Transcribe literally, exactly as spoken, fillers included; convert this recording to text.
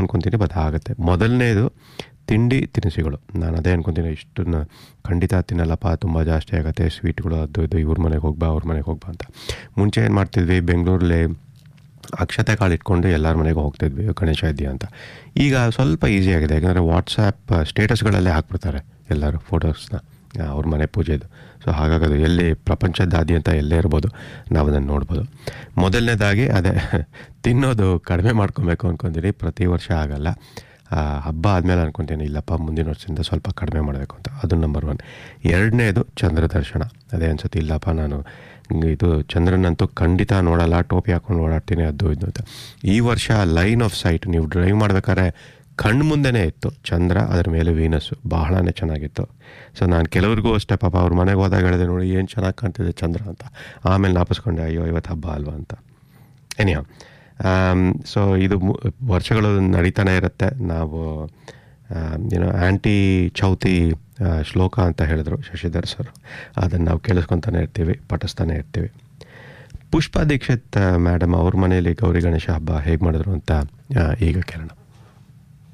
ಅನ್ಕೊತೀನಿ, ಬಟ್ ಆಗುತ್ತೆ. ಮೊದಲನೇದು ತಿಂಡಿ ತಿನಿಸುಗಳು. ನಾನು ಅದೇ ಅನ್ಕೊತೀನಿ, ಇಷ್ಟನ್ನು ಖಂಡಿತ ತಿನ್ನಲ್ಲಪ್ಪ, ತುಂಬ ಜಾಸ್ತಿ ಆಗುತ್ತೆ ಸ್ವೀಟ್ಗಳು, ಅದು ಇದು, ಇವ್ರ ಮನೆಗೆ ಹೋಗ್ಬಾ ಅವ್ರ ಮನೆಗೆ ಹೋಗ್ಬಾ ಅಂತ. ಮುಂಚೆ ಏನು ಮಾಡ್ತಿದ್ವಿ, ಬೆಂಗಳೂರಲ್ಲಿ ಅಕ್ಷತೆ ಕಾಳು ಇಟ್ಕೊಂಡು ಎಲ್ಲರ ಮನೆಗೂ ಹೋಗ್ತಿದ್ವಿ ಗಣೇಶ ಇದೆಯಾ ಅಂತ. ಈಗ ಸ್ವಲ್ಪ ಈಸಿ ಆಗಿದೆ, ಯಾಕಂದರೆ ವಾಟ್ಸಾಪ್ ಸ್ಟೇಟಸ್ಗಳಲ್ಲೇ ಹಾಕ್ಬಿಡ್ತಾರೆ ಎಲ್ಲರೂ ಫೋಟೋಸ್ನ ಅವ್ರ ಮನೆ ಪೂಜೆದು. ಸೊ ಹಾಗಾಗಿ ಅದು ಎಲ್ಲಿ ಪ್ರಪಂಚದಾದ್ಯಂತ ಎಲ್ಲೇ ಇರ್ಬೋದು, ನಾವು ಅದನ್ನು ನೋಡ್ಬೋದು. ಮೊದಲನೇದಾಗಿ ಅದೇ ತಿನ್ನೋದು ಕಡಿಮೆ ಮಾಡ್ಕೊಬೇಕು ಅಂದ್ಕೊತೀನಿ. ಪ್ರತಿ ವರ್ಷ ಆಗಲ್ಲ, ಹಬ್ಬ ಆದಮೇಲೆ ಅಂದ್ಕೊತೀನಿ ಇಲ್ಲಪ್ಪ ಮುಂದಿನ ವರ್ಷದಿಂದ ಸ್ವಲ್ಪ ಕಡಿಮೆ ಮಾಡಬೇಕು ಅಂತ. ಅದು ನಂಬರ್ ಒನ್. ಎರಡನೇದು ಚಂದ್ರ ದರ್ಶನ. ಅದೇ ಅನ್ಸುತ್ತೆ, ಇಲ್ಲಪ್ಪ ನಾನು ಇದು ಚಂದ್ರನಂತೂ ಖಂಡಿತ ನೋಡಲ್ಲ, ಟೋಪಿ ಹಾಕೊಂಡು ಓಡಾಡ್ತೀನಿ ಅದು ಇದು ಅಂತ. ಈ ವರ್ಷ ಲೈನ್ ಆಫ್ ಸೈಟ್, ನೀವು ಡ್ರೈವ್ ಮಾಡ್ಬೇಕಾದ್ರೆ ಕಣ್ಣು ಮುಂದೆನೇ ಇತ್ತು ಚಂದ್ರ, ಅದರ ಮೇಲೆ ವೀನಸ್ಸು, ಬಹಳನೇ ಚೆನ್ನಾಗಿತ್ತು. ಸೊ ನಾನು ಕೆಲವ್ರಿಗೂ ಅಷ್ಟೇ ಪಾಪ ಅವ್ರ ಮನೆಗೆ ಹೋದಾಗ ಹೇಳಿದೆ, ನೋಡಿ ಏನು ಚೆನ್ನಾಗಿ ಕಾಣ್ತಿದೆ ಚಂದ್ರ ಅಂತ. ಆಮೇಲೆ ನಾಪಿಸ್ಕೊಂಡೆ, ಅಯ್ಯೋ ಇವತ್ತು ಹಬ್ಬ ಅಲ್ವಾ ಅಂತ. ಎನಿಯಾ ಸೊ ಇದು ವರ್ಷಗಳು ನಡೀತಾನೆ ಇರುತ್ತೆ. ನಾವು ಏನೋ ಆ್ಯಂಟಿ ಚೌತಿ ಶ್ಲೋಕ ಅಂತ ಹೇಳಿದ್ರು ಶಶಿಧರ್ ಸರ್, ಅದನ್ನು ನಾವು ಕೇಳಿಸ್ಕೊತಾನೆ ಇರ್ತೀವಿ, ಪಠಿಸ್ತಾನೆ ಇರ್ತೀವಿ. ಪುಷ್ಪಾ ದೀಕ್ಷಿತ್ ಮೇಡಮ್ ಅವ್ರ ಮನೆಯಲ್ಲಿ ಗೌರಿ ಗಣೇಶ ಹಬ್ಬ ಹೇಗೆ ಮಾಡಿದ್ರು ಅಂತ ಈಗ ಕೇಳೋಣ.